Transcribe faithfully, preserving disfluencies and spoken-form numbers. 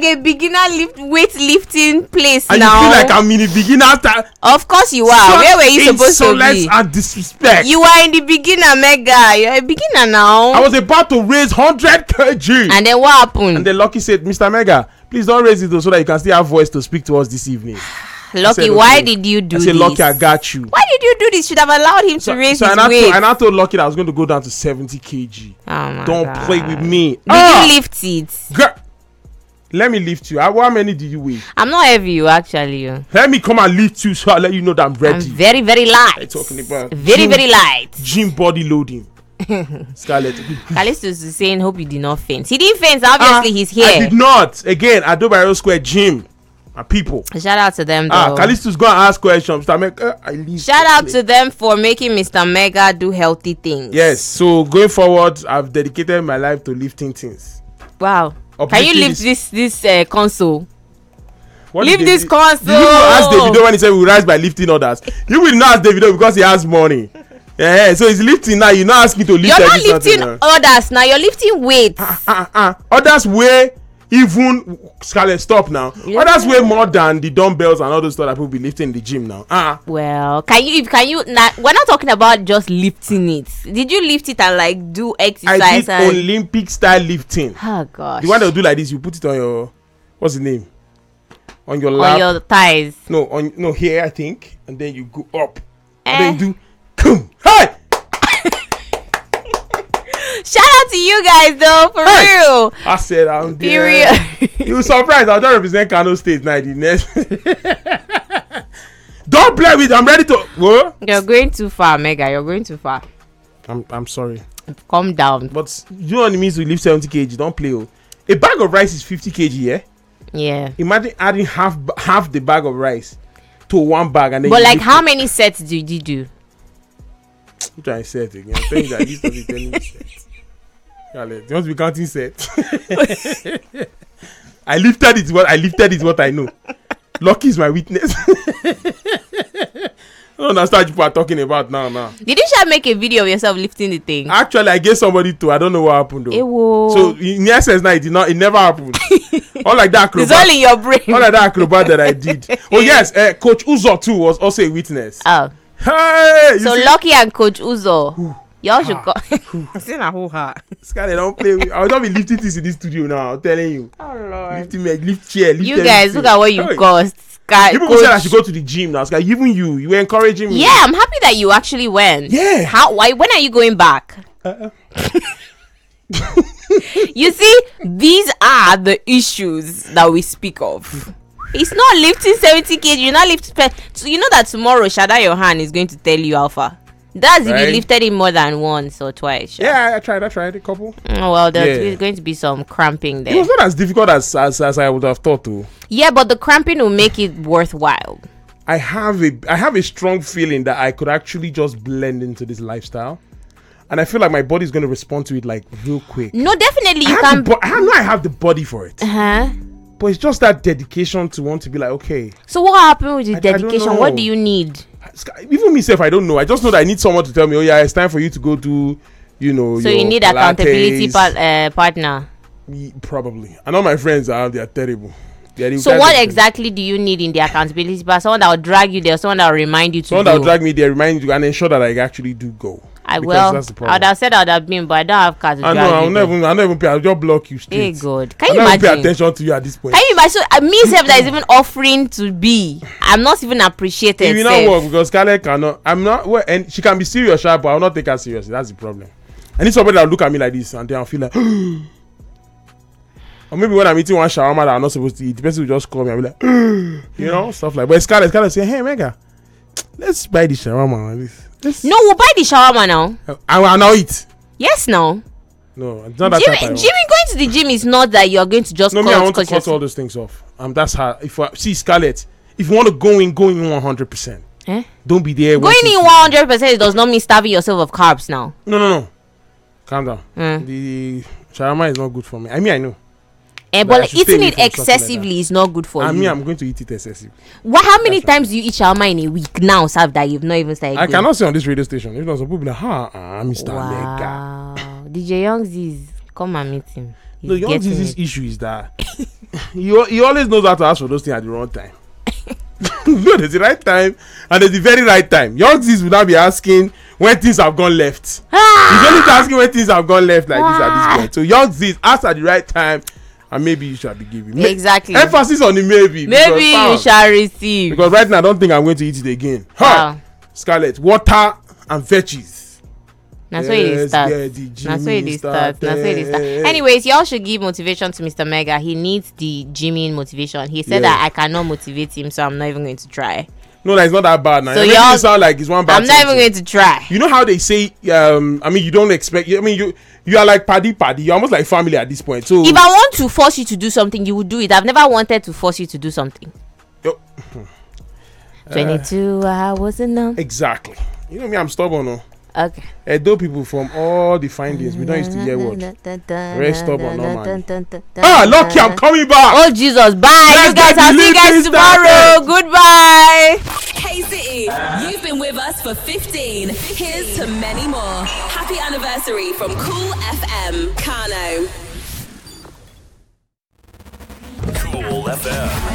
like a beginner lift weightlifting place and now. And you feel like I'm in the beginner. Ta- of course you are. Where were you supposed to be? And disrespect. You are in the beginner, Mega. You're a beginner now. I was about to raise one hundred kilograms. And then what happened? And then Lucky said, Mister Mega, please don't raise it though, so that you can still have voice to speak to us this evening. Lucky, said, okay. why did you do I said, this? Lucky, I got you. Why did you do this? Should have allowed him so, to raise so his and weight. Told, and I told Lucky that I was going to go down to seventy kilograms. Oh my Don't God. play with me. Did ah! you lift it? Girl, let me lift you. How, how many did you weigh? I'm not heavy, you actually. Let me come and lift you so I'll let you know that I'm ready. I'm very, very light. I'm talking about very, gym, very light. Gym body loading. Scarlett. Callistus is saying, hope you did not faint. He didn't faint. Obviously, ah, he's here. I did not. Again, Adobe Aero Square Gym. My people. Shout out to them, though. Ah, Callistus go and ask questions. Mister Mega, I leave. Shout out to them for making Mister Mega do healthy things. Yes. So going forward, I've dedicated my life to lifting things. Wow. Can you lift this this uh, console? What Lift this console. Did you ask Davido when he said we rise by lifting others? You will not ask Davido because he has money. Yeah, so he's lifting now. You're not asking to lift. You're not lifting others now. You're lifting weights. Uh, uh, uh. Others weigh even Scarlett, stop now. Yeah. Others weigh more than the dumbbells and all those stuff that people be lifting in the gym now. Uh. Well, can you? Can you? Not, we're not talking about just lifting it. Did you lift it and like do exercise? I did and... Olympic style lifting. Oh gosh. The one they'll do like this. You put it on your, what's the name? On your lap. On your thighs. No, on no here I think, and then you go up, eh. and then you do, come, hey. Shout out to you guys though, for hey. real. I said I'm Period. You were surprised. I'll just represent Kano State now. The next. Don't play with. I'm ready to. What? You're going too far, Mega. You're going too far. I'm I'm sorry. Calm down. But you know what it means to lift seventy kilograms. Don't play. Oh. A bag of rice is fifty kilograms, yeah. Yeah. Imagine adding half half the bag of rice to one bag and then. But like, how it. many sets did you do? I'm trying to set again. I'm saying that this is telling me set. You want to be counting set? I lifted it. What I lifted is what I know. Lucky is my witness. I don't understand what people are talking about now. Now. Did you shall make a video of yourself lifting the thing? Actually, I gave somebody to. I don't know what happened though. Ewo. So in essence, now it did not. It never happened. All like that acrobat. It's all in your brain. All like that acrobat that I did. Oh yes, uh, Coach Uzo too was also a witness. Oh. Hey. So see? Lucky and Coach Uzo. Ooh. Y'all should go. Scarlett, don't play with. I will not be lifting this in this studio now. I'm telling you. Oh Lord. Lifting me, lift chair. Lift you guys, look at what you cost. Sky, people said I should go to the gym now. Sky, even you, you were encouraging me. Yeah, I'm happy that you actually went. Yeah. How? Why? When are you going back? Uh-uh. You see, these are the issues that we speak of. It's not lifting seventy kilograms. You're not lifting. So you know that tomorrow, Shada Yohan is going to tell you alpha. That's right. If you lifted it more than once or twice. Sure. Yeah, I tried. I tried a couple. Oh, well, there's yeah. going to be some cramping there. It was not as difficult as as, as I would have thought to. Yeah, but the cramping will make it worthwhile. I have a I have a strong feeling that I could actually just blend into this lifestyle, and I feel like my body's going to respond to it like real quick. No, definitely you I can. Bo- I know I have the body for it. Uh huh. But it's just that dedication to want to be like, okay. So what happened with the I, dedication? I what do you need? Even myself, I don't know. I just know that I need someone to tell me, oh yeah, it's time for you to go do, you know. So your you need Pilates. accountability par- uh, partner. Probably. I know my friends are they are terrible. They are so what exactly do you need in the accountability partner? Someone that will drag you there, someone that will remind you to someone go. that will drag me there, remind you, and ensure that I actually do go. I will. I would have said I would have been, but I don't have cars to I drag know. I'll you never. there. I'll never pay. I'll just block you straight. Hey God, can I'll you never imagine? pay attention to you at this point. Can you imagine? So, uh, me self that is even offering to be, I'm not even appreciated. It will not work because Scarlett cannot. I'm not. Well, and she can be serious, sharp, but I'll not take her seriously. That's the problem. I need somebody that will look at me like this, and then I'll feel like. Or maybe when I'm eating one shawarma that I'm not supposed to eat, the person will just call me and be like, you know, stuff like. But Scarlett, Scarlett say, hey, Mega, let's buy the shawarma like this. Let's no, we'll buy the shawarma now. I will now eat. Yes, no. No, it's not that Jimmy, type I Jimmy going to the gym is not that you're going to just no, cut. Me, I want to cut all those things off. Um, that's how. If I see Scarlett, if you want to go in, go in one hundred percent. Eh? Don't be there. Going in one hundred percent does not mean starving yourself of carbs now. No, no, no. Calm down. Mm. The shawarma is not good for me. I mean, I know. Eh, but like, eating it excessively like is not good for I you. I mean, I'm going to eat it excessively. Well, how many That's times right. do you eat shawarma in a week now, Sav, that you've not even started I doing? cannot say on this radio station. If not, some people be like, huh, uh, Mister Wow. Mega. D J Youngziz, come and meet him. He's no, Youngziz's issue is that he, he always knows how to ask for those things at the wrong time. No, there's the right time and there's the very right time. Young Z's will now be asking when things have gone left. Ah! You don't need to ask him when things have gone left like this at this point. So young Z's ask at the right time and maybe you shall be given. Ma- Exactly. Emphasis on the maybe. Maybe because, you fam, shall receive. Because right now I don't think I'm going to eat it again. Huh. Wow. Scarlett, water and veggies. That's where it Yes, starts. yeah, the That's where it Jimmy starts. That's where it starts. started. Anyways, y'all should give motivation to Mister Mega. He needs the Jimmy motivation. He said Yeah. that I cannot motivate him, so I'm not even going to try. No, like, it's not that bad now. So You're making y'all- it sound like it's one bad I'm not even something. going to try. You know how they say, um, I mean, you don't expect, I mean, you you are like paddy paddy. You're almost like family at this point. So, If I want to force you to do something, you would do it. I've never wanted to force you to do something. Yo, twenty-two hours enough. exactly. You know me, I'm stubborn. No? Okay. Edo people from all the findings, we don't used to hear what. Very stubborn, no, man. Ah, lucky, I'm coming back. Oh, Jesus. Bye. Let's You guys, get I'll the see you guys meeting tomorrow. started. Goodbye. K City, you've been with us for fifteen. Here's to many more. Happy anniversary from Cool F M, Kano. Cool F M.